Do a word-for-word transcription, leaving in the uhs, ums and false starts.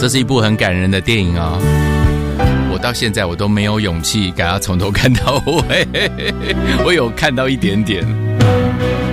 这是一部很感人的电影啊、哦，我到现在我都没有勇气给它从头看到尾，我有看到一点点。